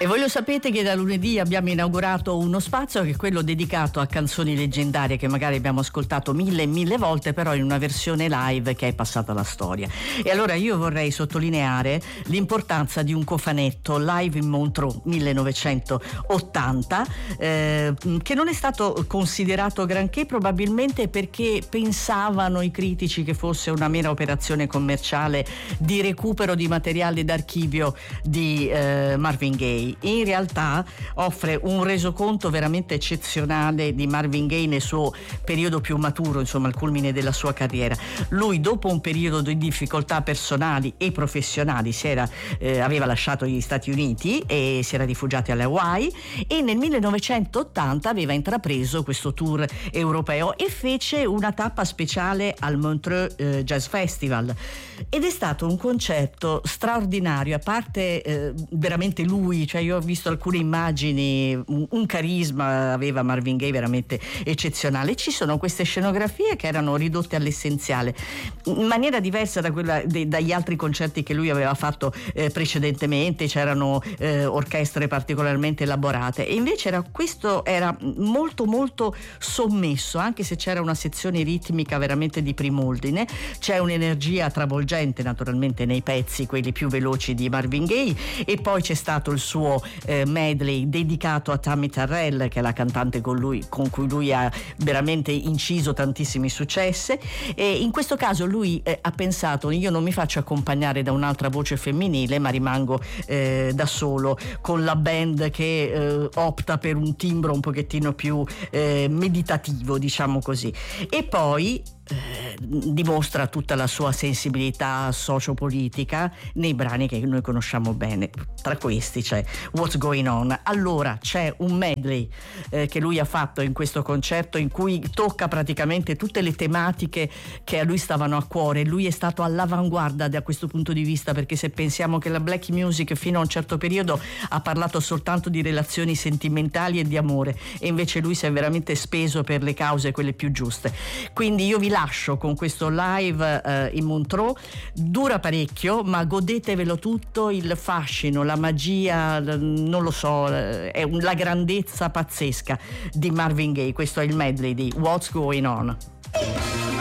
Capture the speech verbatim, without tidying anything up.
E voi lo sapete che da lunedì abbiamo inaugurato uno spazio che è quello dedicato a canzoni leggendarie che magari abbiamo ascoltato mille e mille volte, però in una versione live che è passata alla storia. E allora io vorrei sottolineare l'importanza di un cofanetto live in Montreux millenovecentottanta, eh, che non è stato considerato granché, probabilmente perché pensavano i critici che fosse una mera operazione commerciale di recupero di materiale d'archivio di eh, Marvin Gaye. In realtà offre un resoconto veramente eccezionale di Marvin Gaye nel suo periodo più maturo, insomma al culmine della sua carriera. Lui, dopo un periodo di difficoltà personali e professionali, si era, eh, aveva lasciato gli Stati Uniti e si era rifugiato alle Hawaii, e nel millenovecentottanta aveva intrapreso questo tour europeo e fece una tappa speciale al Montreux eh, Jazz Festival, ed è stato un concerto straordinario. A parte eh, veramente lui, cioè io ho visto alcune immagini, un, un carisma aveva Marvin Gaye veramente eccezionale. Ci sono queste scenografie che erano ridotte all'essenziale, in maniera diversa da quella de, dagli altri concerti che lui aveva fatto eh, precedentemente. C'erano eh, orchestre particolarmente elaborate, e invece era, questo era molto molto sommesso, anche se c'era una sezione ritmica veramente di prim'ordine. C'è un'energia travolgente naturalmente nei pezzi, quelli più veloci di Marvin Gaye, e poi c'è stato il suo eh, medley dedicato a Tammy Terrell, che è la cantante con, lui, con cui lui ha veramente inciso tantissimi successi. E in questo caso lui eh, ha pensato: io non mi faccio accompagnare da un'altra voce femminile, ma rimango eh, da solo con la band che eh, opta per un timbro un pochettino più eh, meditativo, diciamo così. E poi Eh, dimostra tutta la sua sensibilità sociopolitica nei brani che noi conosciamo bene. Tra questi c'è What's Going On. Allora c'è un medley eh, che lui ha fatto in questo concerto, in cui tocca praticamente tutte le tematiche che a lui stavano a cuore. Lui è stato all'avanguardia da questo punto di vista, perché se pensiamo che la black music fino a un certo periodo ha parlato soltanto di relazioni sentimentali e di amore, e invece lui si è veramente speso per le cause quelle più giuste. Quindi io vi lascio con questo live eh, in Montreux. Dura parecchio, ma godetevelo tutto, il fascino, la magia, non lo so, è un, la grandezza pazzesca di Marvin Gaye. Questo è il medley di What's Going On.